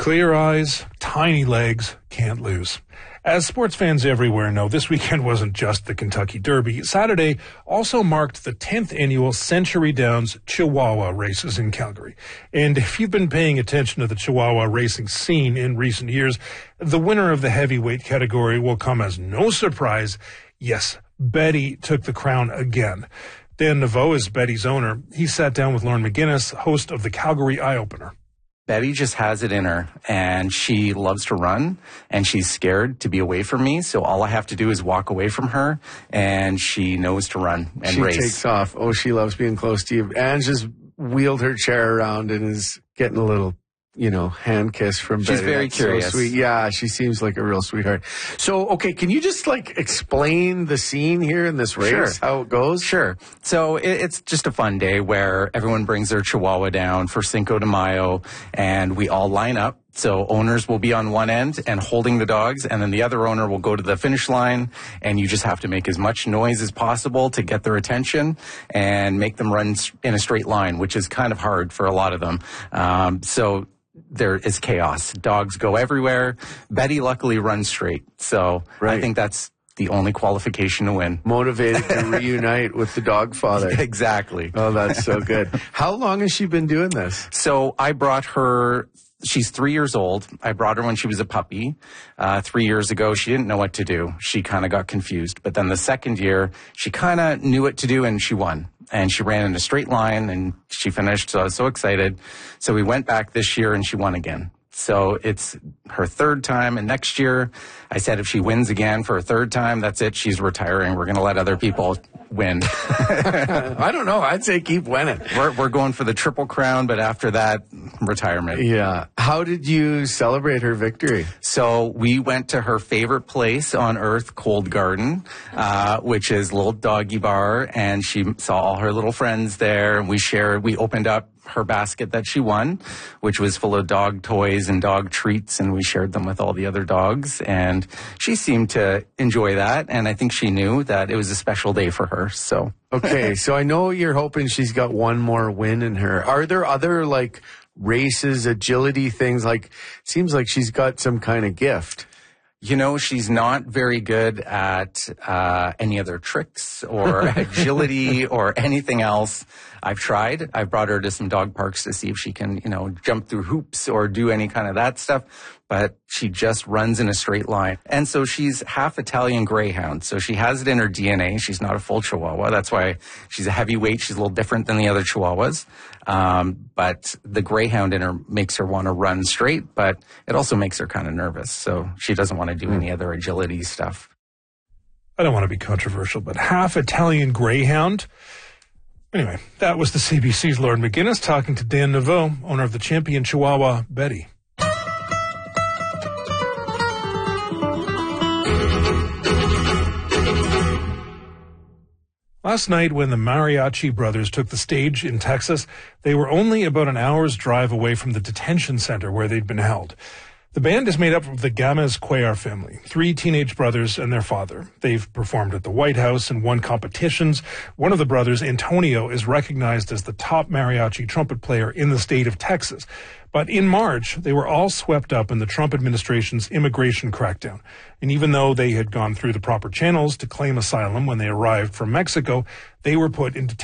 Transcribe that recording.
Clear eyes, tiny legs, can't lose. As sports fans everywhere know, this weekend wasn't just the Kentucky Derby. Saturday also marked the 10th annual Century Downs Chihuahua races in Calgary. And if you've been paying attention to the Chihuahua racing scene in recent years, the winner of the heavyweight category will come as no surprise. Yes, Betty took the crown again. Dan Naveau is Betty's owner. He sat down with Lauren McGinnis, host of the Calgary Eye Opener. Betty just has it in her, and she loves to run, and she's scared to be away from me, so all I have to do is walk away from her, and she knows to run and race. She takes off. Oh, she loves being close to you. Anne just wheeled her chair around and is getting a little, hand kiss from Betty. She's very curious. So sweet. Yeah, she seems like a real sweetheart. So, okay, can you just, explain the scene here in this race, Sure. how it goes? Sure. So it's just a fun day where everyone brings their Chihuahua down for Cinco de Mayo, and we all line up. So owners will be on one end and holding the dogs, and then the other owner will go to the finish line, and you just have to make as much noise as possible to get their attention and make them run in a straight line, which is kind of hard for a lot of them. So there is chaos. Dogs go everywhere. Betty luckily runs straight. So Right. I think that's the only qualification to win. Motivated to reunite with the dog father. Exactly. Oh, that's so good. How long has she been doing this? So I brought her, she's 3 years old. I brought her when she was a puppy. 3 years ago, she didn't know what to do. She kind of got confused. But then the second year, she kind of knew what to do, and she won. And she ran in a straight line, and she finished. So I was so excited. So we went back this year, and she won again. So it's her third time, and next year, I said if she wins again for a third time, that's it. She's retiring. We're going to let other people win. I don't know. I'd say keep winning. We're going for the Triple Crown, but after that, retirement. Yeah. How did you celebrate her victory? So we went to her favorite place on earth, Cold Garden, which is a little doggy bar, and she saw all her little friends there, and we opened up her basket that she won, which was full of dog toys and dog treats, and we shared them with all the other dogs, and she seemed to enjoy that, and I think she knew that it was a special day for her, so. Okay, so I know you're hoping she's got one more win in her. Are there other, races, agility things? Seems like she's got some kind of gift. She's not very good at any other tricks or agility or anything else. I've tried. I've brought her to some dog parks to see if she can, jump through hoops or do any kind of that stuff. But she just runs in a straight line. And so she's half Italian Greyhound. So she has it in her DNA. She's not a full Chihuahua. That's why she's a heavyweight. She's a little different than the other Chihuahuas. But the Greyhound in her makes her want to run straight, but it also makes her kind of nervous. So she doesn't want to do any other agility stuff. I don't want to be controversial, but half Italian Greyhound. Anyway, that was the CBC's Lauren McGinnis talking to Dan Naveau, owner of the champion Chihuahua, Betty. Last night, when the Mariachi brothers took the stage in Texas, they were only about an hour's drive away from the detention center where they'd been held. The band is made up of the Gamez Cuellar family, 3 teenage brothers and their father. They've performed at the White House and won competitions. One of the brothers, Antonio, is recognized as the top mariachi trumpet player in the state of Texas. But in March, they were all swept up in the Trump administration's immigration crackdown. And even though they had gone through the proper channels to claim asylum when they arrived from Mexico, they were put into